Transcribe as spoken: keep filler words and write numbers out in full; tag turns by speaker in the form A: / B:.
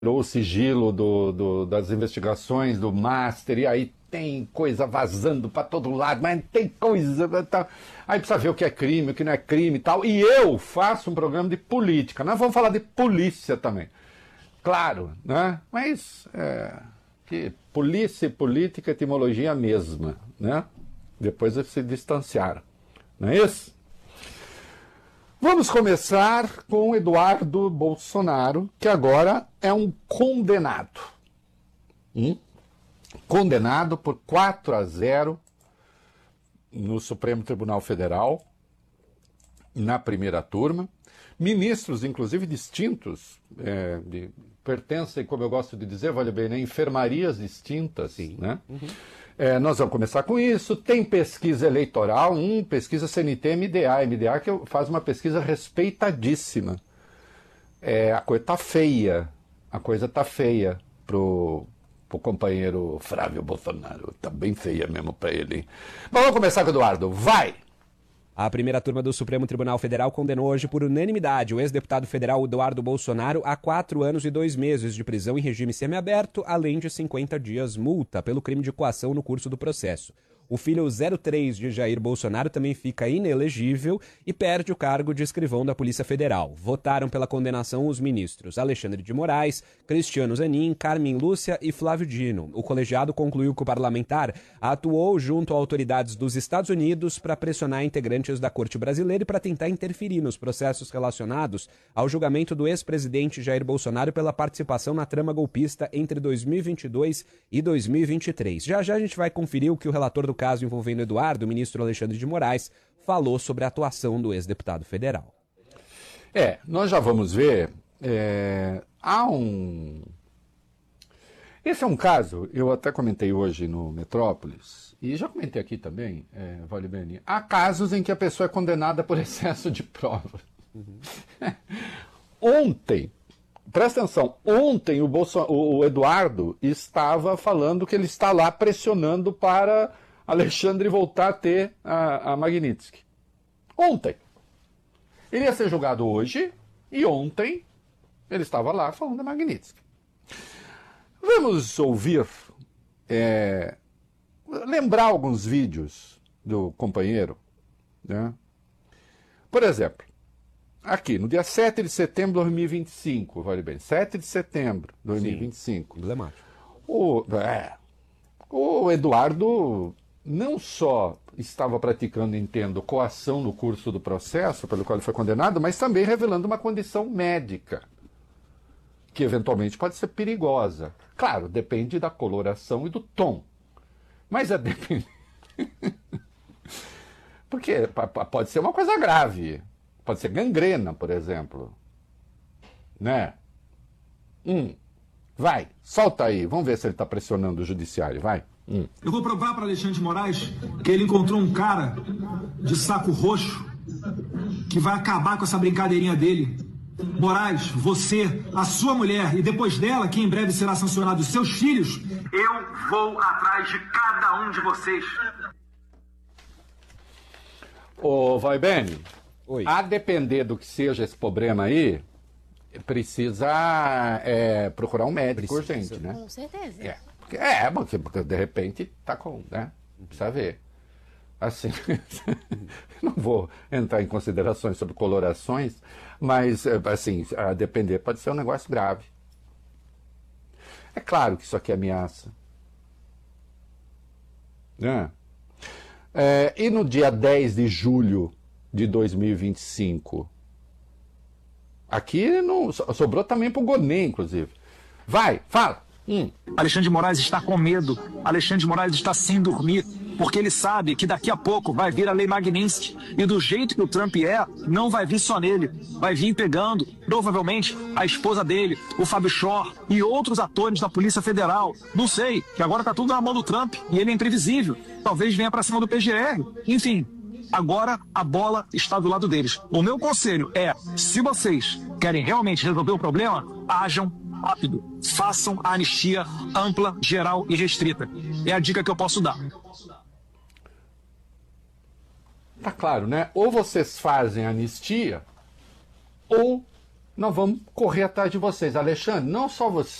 A: o sigilo do, do, das investigações do Master, e aí tem coisa vazando para todo lado, mas tem coisa... Tá, aí precisa ver o que é crime, o que não é crime e tal. E eu faço um programa de política. Nós vamos falar de polícia também. Claro, né? Mas é, que polícia e política, etimologia mesma, né? Depois eles se distanciaram. Não é isso? Vamos começar com Eduardo Bolsonaro, que agora é um condenado. Hum? Condenado por quatro a zero no Supremo Tribunal Federal, na primeira turma. Ministros, inclusive distintos, é, de, pertencem, como eu gosto de dizer, vale bem, né, enfermarias distintas. Sim. Né? Uhum. É, nós vamos começar com isso. Tem pesquisa eleitoral, um, pesquisa C N T M D A. M D A que faz uma pesquisa respeitadíssima. É, a coisa tá feia. A coisa tá feia pro, pro companheiro Flávio Bolsonaro. Tá bem feia mesmo para ele. Hein? Bom, vamos começar com o Eduardo. Vai!
B: A primeira turma do Supremo Tribunal Federal condenou hoje por unanimidade o ex-deputado federal Eduardo Bolsonaro a quatro anos e dois meses de prisão em regime semiaberto, além de cinquenta dias multa pelo crime de coação no curso do processo. O filho zero três de Jair Bolsonaro também fica inelegível e perde o cargo de escrivão da Polícia Federal. Votaram pela condenação os ministros Alexandre de Moraes, Cristiano Zanin, Carmen Lúcia e Flávio Dino. O colegiado concluiu que o parlamentar atuou junto a autoridades dos Estados Unidos para pressionar integrantes da Corte Brasileira e para tentar interferir nos processos relacionados ao julgamento do ex-presidente Jair Bolsonaro pela participação na trama golpista entre dois mil e vinte e dois e dois mil e vinte e três. Já já a gente vai conferir o que o relator do caso envolvendo Eduardo, o ministro Alexandre de Moraes, falou sobre a atuação do ex-deputado federal.
A: É, nós já vamos ver, é, há um... Esse é um caso, eu até comentei hoje no Metrópolis, e já comentei aqui também, é, Vale Bene, há casos em que a pessoa é condenada por excesso de prova. Uhum. Ontem, presta atenção, ontem o, Bolson... o Eduardo estava falando que ele está lá pressionando para Alexandre voltar a ter a, a Magnitsky. Ontem. Ele ia ser julgado hoje, e ontem ele estava lá falando da Magnitsky. Vamos ouvir, é, lembrar alguns vídeos do companheiro. Né? Por exemplo, aqui, no dia sete de setembro de dois mil e vinte e cinco, vale bem, sete de setembro de dois mil e vinte e cinco.
B: Sim, emblemático.
A: O, é, o Eduardo não só estava praticando, entendo, coação no curso do processo pelo qual ele foi condenado, mas também revelando uma condição médica, que eventualmente pode ser perigosa. Claro, depende da coloração e do tom. Mas é depende... Porque pode ser uma coisa grave. Pode ser gangrena, por exemplo. Né? Hum. Vai, solta aí. Vamos ver se ele está pressionando o judiciário. Vai. Hum.
C: Eu vou provar para Alexandre de Moraes que ele encontrou um cara de saco roxo que vai acabar com essa brincadeirinha dele. Moraes, você, a sua mulher e depois dela, que em breve será sancionado, os seus filhos, eu vou atrás de cada um de vocês.
A: Ô, vai bem.
B: Oi.
A: A depender do que seja esse problema aí, precisa é, procurar um médico
B: Precisa.
A: urgente, né?
D: Com certeza.
A: É, porque, é porque, porque de repente tá com, né? Precisa ver. Assim, não vou entrar em considerações sobre colorações, mas, assim, a depender pode ser um negócio grave. É claro que isso aqui ameaça. Né? É, e no dia dez de julho de dois mil e vinte e cinco, aqui não, sobrou também para o Gonê, inclusive. Vai, fala. Hum.
C: Alexandre de Moraes está com medo. Alexandre de Moraes está sem dormir, porque ele sabe que daqui a pouco vai vir a Lei Magnitsky. E do jeito que o Trump é, não vai vir só nele. Vai vir pegando, provavelmente, a esposa dele, o Fábio Shor e outros atores da Polícia Federal. Não sei, que agora tá tudo na mão do Trump e ele é imprevisível. Talvez venha para cima do P G R. Enfim, agora a bola está do lado deles. O meu conselho é, se vocês querem realmente resolver o problema, ajam rápido. Façam a anistia ampla, geral e restrita. É a dica que eu posso dar.
A: Tá claro, né? Ou vocês fazem anistia, ou nós vamos correr atrás de vocês. Alexandre, não só você.